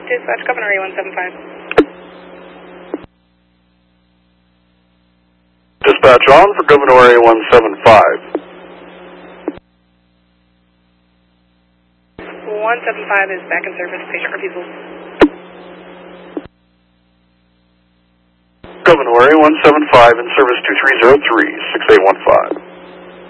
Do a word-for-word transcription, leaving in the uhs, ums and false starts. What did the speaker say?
Dispatch, Governor A one seven five. Dispatch on for Governor A one seven five. one seven five is back in service, patient refusal. Governor A one seven five in service two three zero three, six eight one five.